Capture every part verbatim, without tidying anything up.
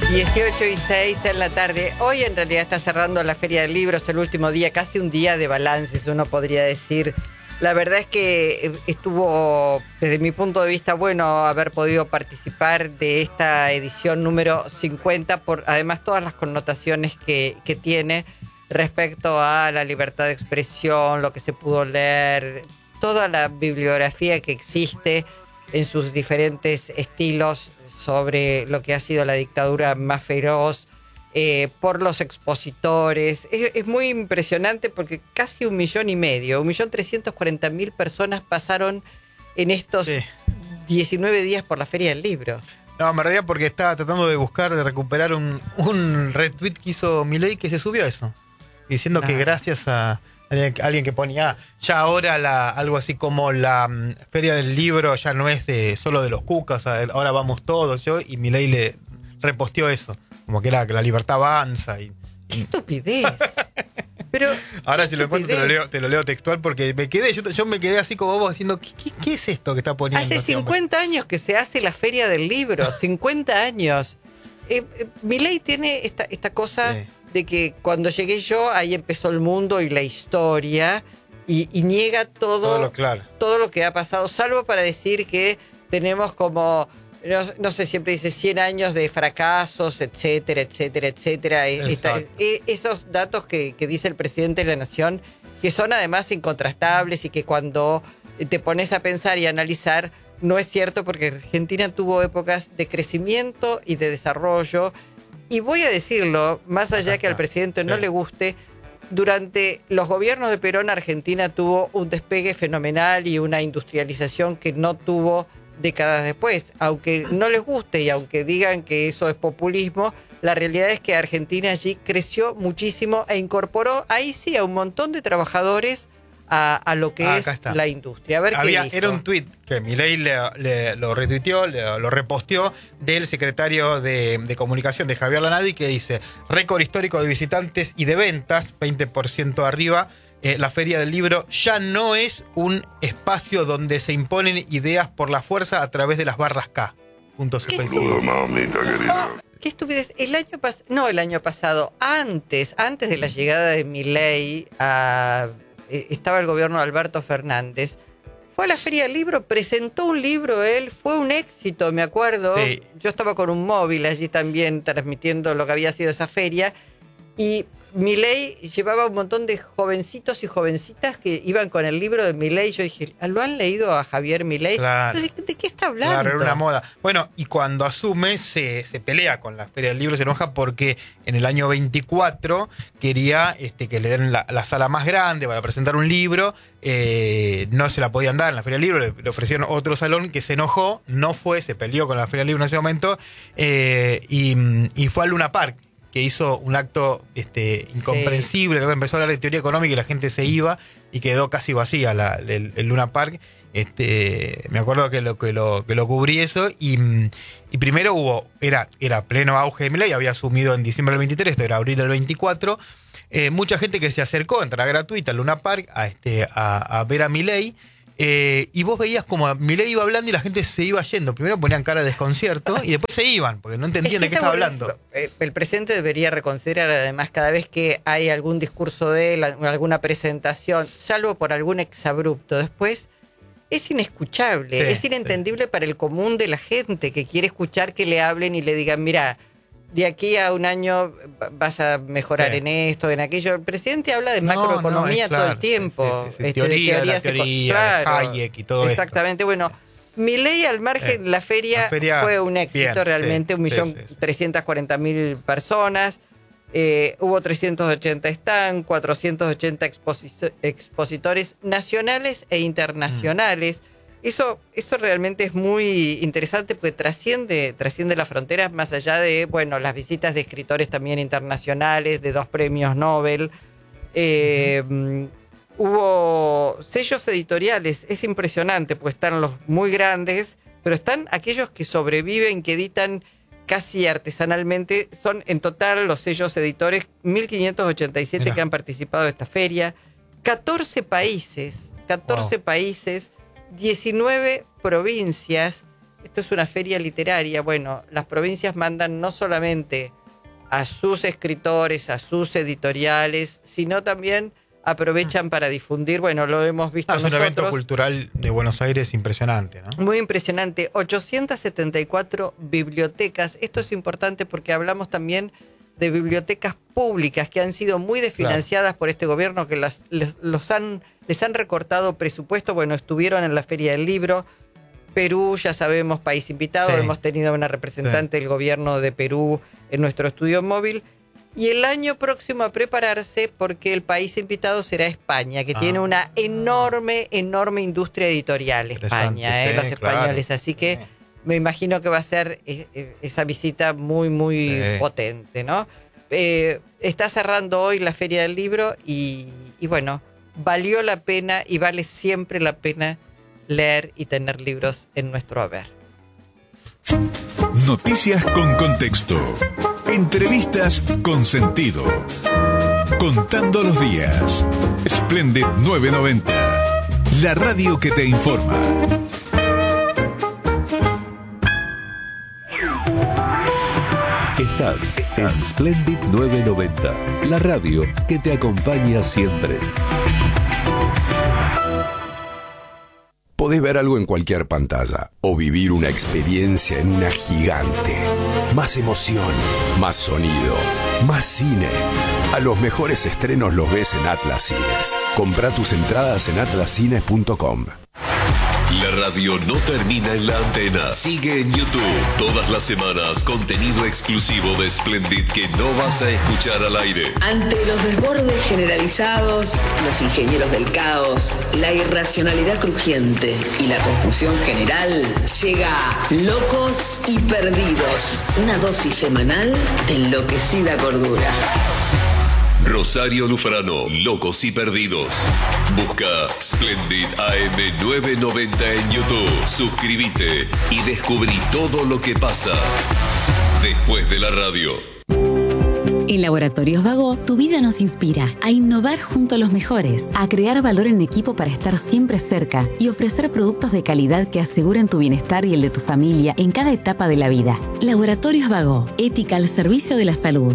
dieciocho y seis en la tarde. Hoy en realidad está cerrando la Feria del Libro, es el último día, casi un día de balances, uno podría decir. La verdad es que estuvo, desde mi punto de vista, bueno haber podido participar de esta edición número cincuenta, por además todas las connotaciones que, que tiene respecto a la libertad de expresión, lo que se pudo leer, toda la bibliografía que existe en sus diferentes estilos sobre lo que ha sido la dictadura más feroz, eh, por los expositores. Es, es muy impresionante porque casi un millón y medio, un millón trescientos cuarenta mil personas pasaron en estos sí. diecinueve días por la Feria del Libro. No, me reía porque estaba tratando de buscar, de recuperar un, un retweet que hizo Milei que se subió a eso, diciendo ah. que gracias a alguien que ponía, ya ahora la, algo así como la um, Feria del Libro ya no es de, solo de los cucas, ahora vamos todos, yo, y Milei le reposteó eso, como que era que la libertad avanza. Y, ¡Qué y... estupidez! Pero, ahora si lo encuentro te lo, leo, te lo leo textual porque me quedé, yo, yo me quedé así como vos diciendo, ¿qué, qué, qué es esto que está poniendo? Hace cincuenta años que se hace la Feria del Libro, cincuenta años. Eh, eh, Milei tiene esta, esta cosa... Sí. de que cuando llegué yo, ahí empezó el mundo y la historia, y, y niega todo, todo lo, claro. todo lo que ha pasado, salvo para decir que tenemos como, no, no sé, siempre dice cien años de fracasos, etcétera, etcétera, etcétera. Esta, esos datos que, que dice el presidente de la Nación, que son además incontrastables y que cuando te pones a pensar y a analizar, no es cierto, porque Argentina tuvo épocas de crecimiento y de desarrollo. Y voy a decirlo, más allá que al presidente no sí. le guste, durante los gobiernos de Perón, Argentina tuvo un despegue fenomenal y una industrialización que no tuvo décadas después. Aunque no les guste y aunque digan que eso es populismo, la realidad es que Argentina allí creció muchísimo e incorporó ahí sí a un montón de trabajadores a, a lo que ah, es la industria. A ver Había, qué dijo. Era un tuit que Milei le, le, lo retuiteó, le, lo reposteó del secretario de, de comunicación de Javier Lanadi, que dice: récord histórico de visitantes y de ventas, veinte por ciento arriba. Eh, la Feria del Libro ya no es un espacio donde se imponen ideas por la fuerza a través de las barras K. Puntos suspensivos. Qué estupidez. El año pasado, no el año pasado, antes, antes de la llegada de Milei a... estaba el gobierno de Alberto Fernández, fue a la Feria del Libro, presentó un libro él, fue un éxito, me acuerdo. Sí. Yo estaba con un móvil allí también transmitiendo lo que había sido esa feria, y Milei llevaba un montón de jovencitos y jovencitas que iban con el libro de Milei. Yo dije, ¿lo han leído a Javier Milei? Claro. ¿De, ¿De qué está hablando? Claro, era una moda. Bueno, y cuando asume se, se pelea con la Feria del Libro, se enoja porque en el año veinticuatro quería este, que le den la, la sala más grande para presentar un libro. Eh, no se la podían dar en la Feria del Libro, le, le ofrecieron otro salón, que se enojó, no fue, se peleó con la Feria del Libro en ese momento, eh, y, y fue al Luna Park, que hizo un acto este, incomprensible, sí. Empezó a hablar de teoría económica y la gente se iba y quedó casi vacía la, el, el Luna Park. Este, me acuerdo que lo, que lo, que lo cubrí eso y, y primero hubo, era, era pleno auge de Milei, había asumido en diciembre del veintitrés, esto era abril del veinticuatro, eh, mucha gente que se acercó, entrada gratuita al Luna Park a, este, a, a ver a Milei. Eh, y vos veías como Milei iba hablando y la gente se iba yendo. Primero ponían cara de desconcierto y después se iban, porque no entendían es que de qué estaba hablando. El, el presidente debería reconsiderar además cada vez que hay algún discurso de él, alguna presentación, salvo por algún exabrupto. Después es inescuchable, sí, es inentendible sí. para el común de la gente que quiere escuchar que le hablen y le digan, mira, de aquí a un año vas a mejorar sí. en esto, en aquello. El presidente habla de no, macroeconomía no, claro. todo el tiempo. Sí, sí, sí. Este, teoría, de teoría, teoría claro, Hayek y todo exactamente. Esto. Bueno, Milei al margen, eh, la, feria la feria fue un éxito bien, realmente, sí, un millón trescientos cuarenta mil personas. Eh, hubo trescientos ochenta stands, cuatrocientos ochenta exposi- expositores nacionales e internacionales. Mm. Eso, eso realmente es muy interesante porque trasciende, trasciende las fronteras más allá de, bueno, las visitas de escritores también internacionales, de dos premios Nobel. Eh, uh-huh. Hubo sellos editoriales, es impresionante porque están los muy grandes, pero están aquellos que sobreviven, que editan casi artesanalmente. Son en total los sellos editores mil quinientos ochenta y siete Mira. Que han participado de esta feria. catorce países, catorce wow. países, diecinueve provincias, esto es una feria literaria. Bueno, las provincias mandan no solamente a sus escritores, a sus editoriales, sino también aprovechan para difundir, bueno, lo hemos visto ah, es nosotros. un evento cultural de Buenos Aires impresionante, ¿no? Muy impresionante. ochocientas setenta y cuatro bibliotecas. Esto es importante porque hablamos también de bibliotecas públicas que han sido muy desfinanciadas claro. por este gobierno, que las, les, los han, les han recortado presupuesto. Bueno, estuvieron en la Feria del Libro. Perú, ya sabemos, país invitado. Sí. Hemos tenido una representante sí. del gobierno de Perú en nuestro estudio móvil. Y el año próximo a prepararse porque el país invitado será España, que ah. tiene una enorme, enorme industria editorial, España, ¿eh? sí, los españoles. Claro. Así que sí. me imagino que va a ser eh, esa visita muy, muy sí. potente, ¿no? Eh, está cerrando hoy la Feria del Libro y, y bueno, valió la pena y vale siempre la pena leer y tener libros en nuestro haber. Noticias con contexto. Entrevistas con sentido. Contando los días. Splendid novecientos noventa. La radio que te informa. Estás en Splendid novecientos noventa. La radio que te acompaña siempre. Podés ver algo en cualquier pantalla o vivir una experiencia en una gigante. Más emoción, más sonido, más cine. A los mejores estrenos los ves en Atlas Cines. Comprá tus entradas en atlas cines punto com. La radio no termina en la antena. Sigue en YouTube. Todas las semanas, contenido exclusivo de Splendid que no vas a escuchar al aire. Ante los desbordes generalizados, los ingenieros del caos, la irracionalidad crujiente y la confusión general, llega Locos y Perdidos. Una dosis semanal de enloquecida cordura. Rosario Lufrano, Locos y Perdidos. Busca Splendid A M novecientos noventa en YouTube. Suscríbete y descubrí todo lo que pasa después de la radio. En Laboratorios Vago, tu vida nos inspira a innovar junto a los mejores, a crear valor en equipo para estar siempre cerca y ofrecer productos de calidad que aseguren tu bienestar y el de tu familia en cada etapa de la vida. Laboratorios Vago, ética al servicio de la salud.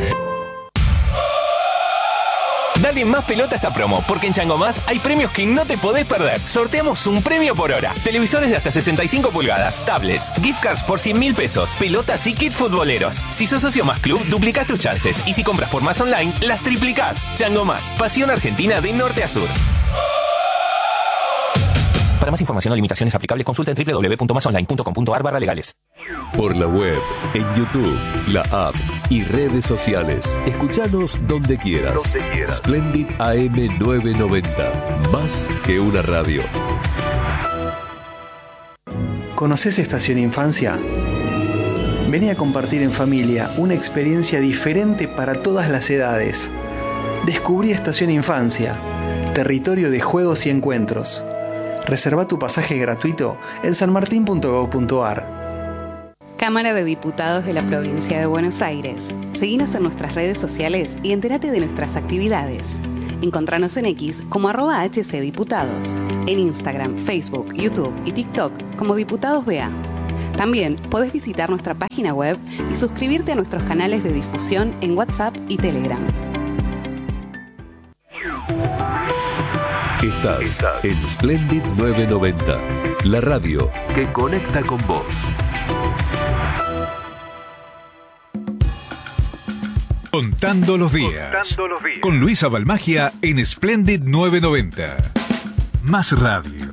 Dale más pelota a esta promo, porque en Chango Más hay premios que no te podés perder. Sorteamos un premio por hora. Televisores de hasta sesenta y cinco pulgadas, tablets, gift cards por cien mil pesos, pelotas y kit futboleros. Si sos socio Más Club, duplicás tus chances. Y si compras por Más Online, las triplicás. Chango Más, pasión argentina de norte a sur. Para más información o limitaciones aplicables, consulta en doble u doble u doble u punto más online punto com punto a r barra legales. Por la web, en YouTube, la app y redes sociales. Escuchanos donde quieras. Donde quieras. Splendid A M novecientos noventa. Más que una radio. ¿Conoces Estación Infancia? Vení a compartir en familia una experiencia diferente para todas las edades. Descubrí Estación Infancia, territorio de juegos y encuentros. Reserva tu pasaje gratuito en san martín punto gob punto a r. Cámara de Diputados de la Provincia de Buenos Aires. Seguinos en nuestras redes sociales y entérate de nuestras actividades. Encontranos en X como arroba hcdiputados, en Instagram, Facebook, YouTube y TikTok como Diputados B A. También podés visitar nuestra página web y suscribirte a nuestros canales de difusión en WhatsApp y Telegram. Estás, Estás en Splendid novecientos noventa, la radio que conecta con vos. Contando los días. Contando los días. Con Luisa Balmagia en Splendid novecientos noventa. Más radio.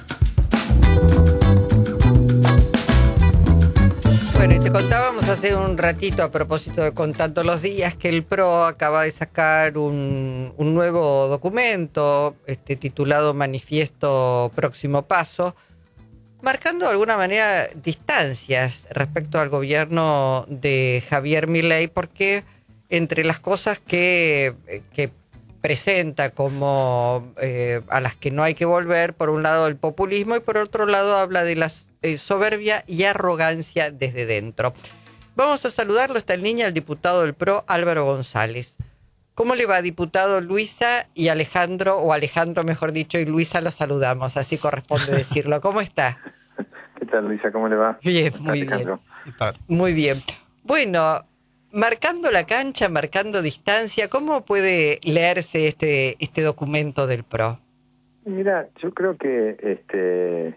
Bueno, y te contábamos hace un ratito a propósito de Contando los Días que el P R O acaba de sacar un, un nuevo documento este, titulado Manifiesto Próximo Paso, marcando de alguna manera distancias respecto al gobierno de Javier Milei, porque entre las cosas que, que presenta como eh, a las que no hay que volver, por un lado el populismo y por otro lado habla de las Eh, soberbia y arrogancia desde dentro. Vamos a saludarlo, está en línea el diputado del P R O, Álvaro González. ¿Cómo le va, diputado? Luisa y Alejandro, o Alejandro mejor dicho, y Luisa lo saludamos, así corresponde decirlo. ¿Cómo está? ¿Qué tal, Luisa? ¿Cómo le va? Bien, muy bien. Muy bien. Bueno, marcando la cancha, marcando distancia, ¿cómo puede leerse este este documento del P R O? Mira, yo creo que este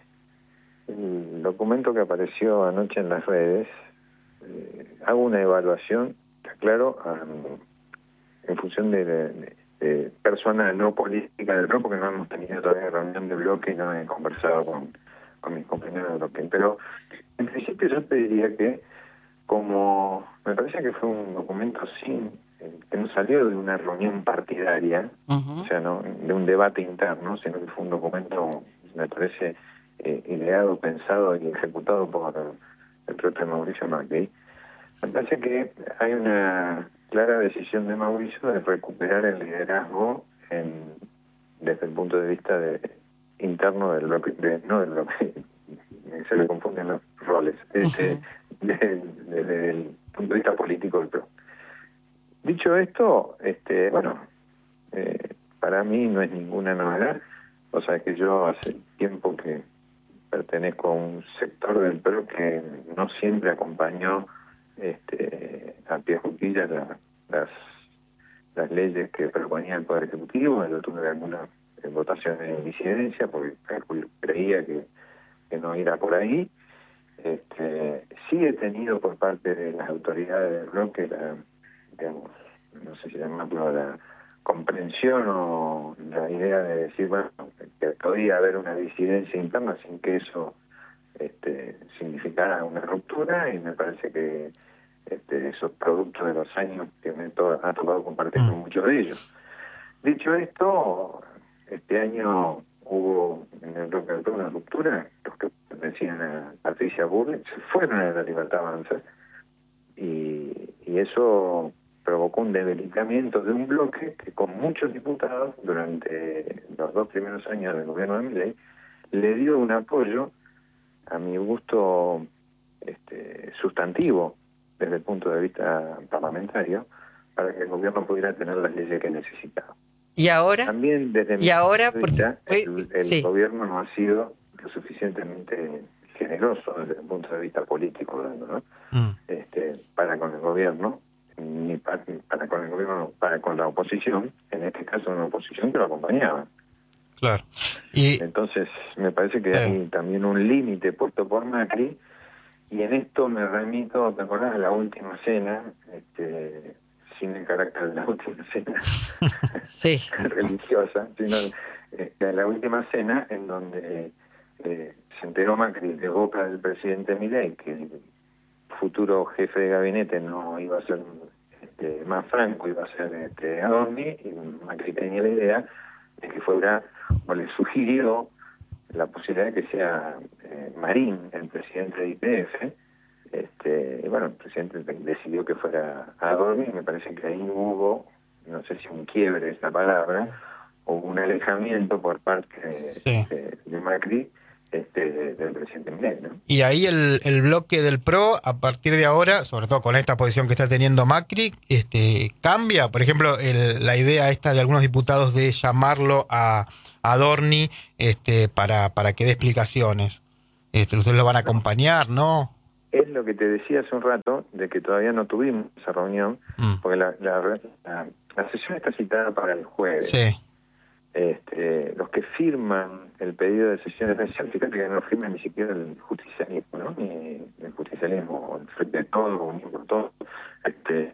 el documento que apareció anoche en las redes, eh, hago una evaluación, está claro, um, en función de, de, de personal, no política del P R O, porque no hemos tenido todavía reunión de bloque y no he conversado con, con mis compañeros de bloque. Pero en principio yo te diría que, como me parece que fue un documento sin que no salió de una reunión partidaria, uh-huh. o sea, no de un debate interno, sino que fue un documento, me parece, eh, ideado, pensado y ejecutado por el propio Mauricio Macri. Me parece que hay una clara decisión de Mauricio de recuperar el liderazgo en, desde el punto de vista de, interno del bloque, de, no del bloque, se le confunden los roles, este, desde, desde el punto de vista político del P R O. Dicho esto, este, bueno, eh, para mí no es ninguna novedad, o sea que yo hace tiempo que pertenezco a un sector del P R O que no siempre acompañó este, a pie juntillas la, las las leyes que proponía el Poder Ejecutivo. Yo tuve algunas eh, votaciones en disidencia porque creía que, que no irá por ahí. Este, sí he tenido por parte de las autoridades del bloque la, digamos, no sé si llamarlo la comprensión o la idea de decir, bueno, que podía haber una disidencia interna sin que eso este, significara una ruptura, y me parece que este, esos productos de los años que me to- ha tocado compartir con muchos de ellos. Dicho esto, este año hubo en el bloque del P R O una ruptura. Los que pertenecían a Patricia Bullrich se fueron a la Libertad Avanza, y, y eso provocó un debilitamiento de un bloque que con muchos diputados durante los dos primeros años del gobierno de Milei le dio un apoyo, a mi gusto, este, sustantivo desde el punto de vista parlamentario, para que el gobierno pudiera tener las leyes que necesitaba. ¿Y ahora? También desde mi ¿Y ahora? punto de vista, porque... el, el sí. gobierno no ha sido lo suficientemente generoso desde el punto de vista político, ¿no? Mm. Este, para con el gobierno, ni para, para con el gobierno, para con la oposición, en este caso una oposición que lo acompañaba. Claro. Y entonces me parece que sí. hay también un límite puesto por Macri, y en esto me remito, ¿te acordás de la última cena? Este, sin el carácter de la última cena sí. religiosa, sino este, la última cena en donde eh, se enteró Macri de boca del presidente Milei que el futuro jefe de gabinete no iba a ser este, más franco, iba a ser este, Adorni, y Macri tenía la idea de que fuera, o le sugirió la posibilidad de que sea eh, Marín el presidente de Y P F. Este, y bueno, el presidente decidió que fuera Adorni, y me parece que ahí hubo, no sé si un quiebre es la palabra, o un alejamiento por parte de, sí. de, de Macri este, del presidente Milei, ¿no? Y ahí el, el bloque del P R O, a partir de ahora, sobre todo con esta posición que está teniendo Macri, este, cambia. Por ejemplo, el, la idea esta de algunos diputados de llamarlo a Adorni este, para, para que dé explicaciones. Este, ustedes lo van a acompañar, ¿no? Es lo que te decía hace un rato, de que todavía no tuvimos esa reunión, mm. porque la, la, la, la sesión está citada para el jueves. Sí. Este, los que firman el pedido de sesión especial, fíjate que no firman ni siquiera el justicialismo, ¿no? Ni el justicialismo, el Frente de Todo, Unión por Todo. Este,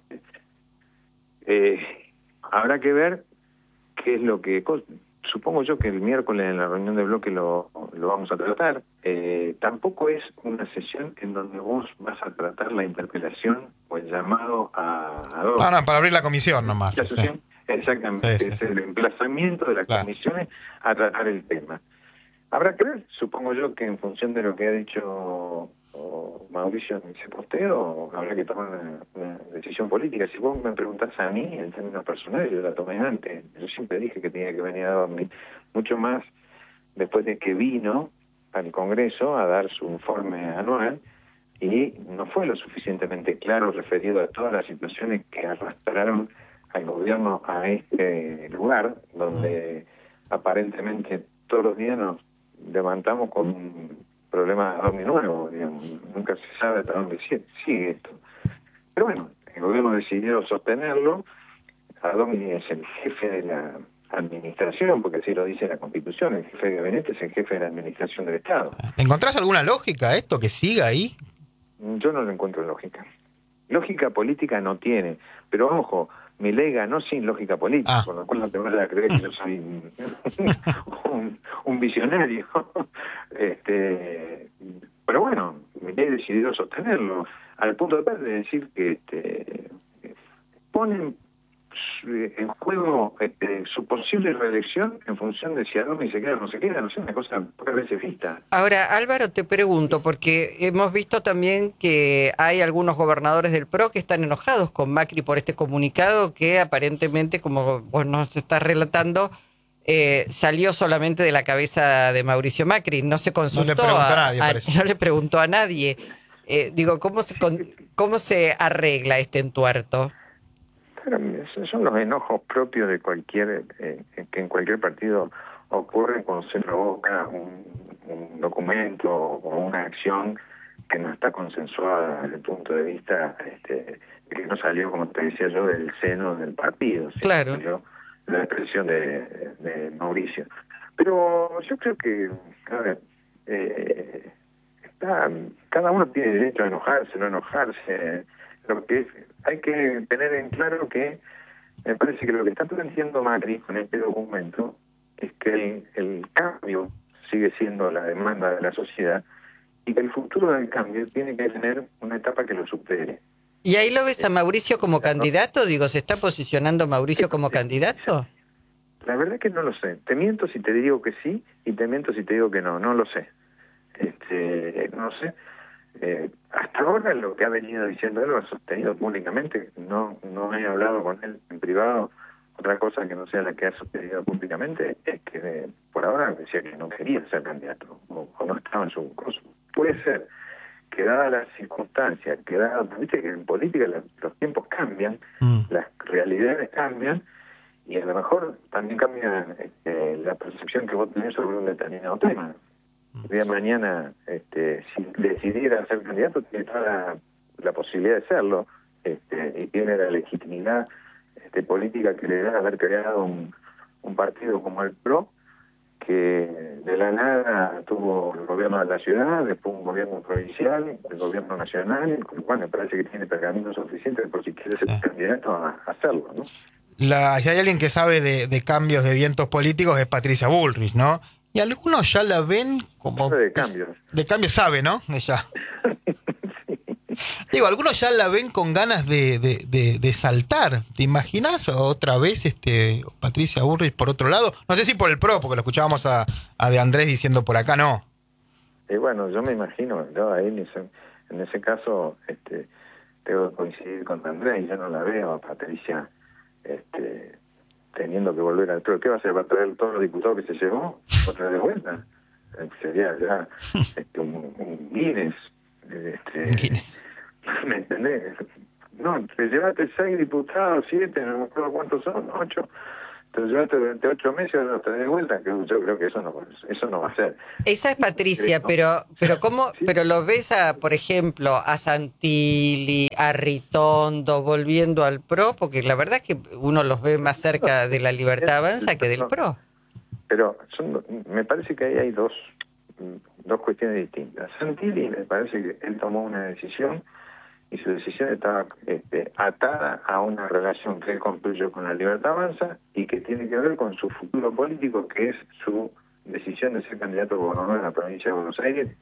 eh, habrá que ver qué es lo que... Supongo yo que el miércoles en la reunión de bloque lo, lo vamos a tratar. Eh, tampoco es una sesión en donde vos vas a tratar la interpelación o el llamado a... a no, no, para abrir la comisión nomás. La sesión, sí. Exactamente, sí, sí. Es el emplazamiento de las claro. comisiones a tratar el tema. Habrá que ver, supongo yo que en función de lo que ha dicho Mauricio en ese posteo, habrá que tomar una, una decisión política. Si vos me preguntás a mí, en términos personales, yo la tomé antes. Yo siempre dije que tenía que venir a dormir, mucho más después de que vino al Congreso a dar su informe anual, y no fue lo suficientemente claro referido a todas las situaciones que arrastraron al gobierno a este lugar, donde aparentemente todos los días nos levantamos con problema de Domi nuevo, digamos. Nunca se sabe hasta dónde sigue esto. Pero bueno, el gobierno decidió sostenerlo. Domi es el jefe de la administración, porque así lo dice la Constitución, el jefe de gabinete es el jefe de la administración del Estado. ¿Encontrás alguna lógica a esto que siga ahí? Yo no le encuentro lógica. Lógica política no tiene, pero ojo, Milei ganó sin lógica política, ah. con lo cual no te vas a creer que yo soy un, un, un visionario. este, pero bueno, Milei decidió sostenerlo, al punto de decir que este, ponen en juego este, su posible reelección en función de si a Domi se queda o no se queda, no sé, una cosa pocas veces vista. Ahora, Álvaro, te pregunto, porque hemos visto también que hay algunos gobernadores del P R O que están enojados con Macri por este comunicado que aparentemente, como vos nos estás relatando, eh, salió solamente de la cabeza de Mauricio Macri, no se consultó no le preguntó a, a, nadie, a no le preguntó a nadie. Eh, digo, ¿cómo se, ¿cómo se arregla este entuerto? Pero esos son los enojos propios de cualquier, eh, que en cualquier partido ocurre cuando se provoca un, un documento o una acción que no está consensuada desde el punto de vista este, que no salió, como te decía yo, del seno del partido. Claro. Salió la expresión de, de Mauricio. Pero yo creo que, a ver, eh, está, cada uno tiene derecho a enojarse, no enojarse. Lo que es, hay que tener en claro que me parece que lo que está planteando Macri con este documento es que el, el cambio sigue siendo la demanda de la sociedad y que el futuro del cambio tiene que tener una etapa que lo supere. ¿Y ahí lo ves a Mauricio como candidato? Digo, ¿se está posicionando Mauricio como candidato? La verdad es que no lo sé. Te miento si te digo que sí y te miento si te digo que no. No lo sé. Este, no lo sé. Eh, hasta ahora lo que ha venido diciendo él lo ha sostenido públicamente. No, no he hablado con él en privado. Otra cosa que no sea la que ha sostenido públicamente es que eh, por ahora decía que no quería ser candidato o, o no estaba en su curso. Puede ser que dadas las circunstancias, que dadas, viste que en política la, los tiempos cambian, mm. las realidades cambian y a lo mejor también cambia eh, la percepción que vos tenés sobre un determinado tema. El día de mañana, este, si decidiera ser candidato, tiene toda la, la posibilidad de serlo, este, y tiene la legitimidad este, política que le da haber creado un, un partido como el P R O, que de la nada tuvo el gobierno de la ciudad, después un gobierno provincial, el gobierno nacional, con lo cual me parece que tiene pergaminos suficientes por si quiere ser sí. candidato a, a hacerlo, ¿no? La, si hay alguien que sabe de, de cambios de vientos políticos es Patricia Bullrich, ¿no? Y algunos ya la ven como... De cambios. De cambios sabe, ¿no? Ella. sí. Digo, algunos ya la ven con ganas de, de, de, de saltar. ¿Te imaginas otra vez este Patricia Bullrich por otro lado? No sé si por el P R O, porque lo escuchábamos a, a De Andrés diciendo por acá no. Y bueno, yo me imagino, yo ahí en ese, en ese caso este, tengo que coincidir con De Andrés y yo no la veo a Patricia... este teniendo que volver al P R O. ¿Qué va a hacer? ¿Va a traer todos los diputados que se llevó? ¿Otra de vuelta? Sería ya este, un, un Guinness. Este, Guinness. ¿Me entendés? No, te llevaste seis diputados, siete, no me acuerdo cuántos son, ocho. Te llevaste durante ocho meses y los traes de vuelta. Que yo creo que eso no, eso no va a ser. Esa es Patricia, pero pero cómo, ¿sí? Pero lo ves a, por ejemplo, a Santilli, a Ritondo, volviendo al P R O, porque la verdad es que uno los ve más cerca de la Libertad Avanza que del P R O. Pero son, me parece que ahí hay dos, dos cuestiones distintas. Santilli me parece que él tomó una decisión y su decisión estaba este, atada a una relación que él construyó con la Libertad Avanza y que tiene que ver con su futuro político, que es su decisión de ser candidato a gobernador de la provincia de Buenos Aires